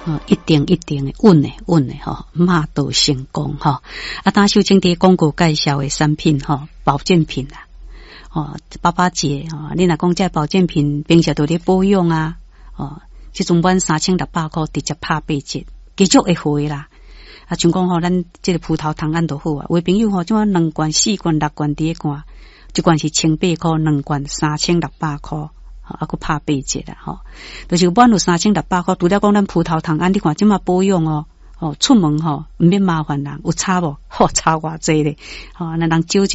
一定的稳的吼，马到成功吼。当秀清伫广告介绍的产品吼，保健品爸爸节你若讲这保健品平时都咧保养啊这种满3600块直接拍8折，继续会回啦。像讲咱这个葡萄糖胺都好啊，有的朋友怎啊2罐、4罐、6罐伫罐，一罐是1800块，2罐3600块。还拍8折啦就是满有3600块，除了讲咱葡萄糖胺，你看怎么保养出门唔免麻烦人，有差无？差偌济咧那人少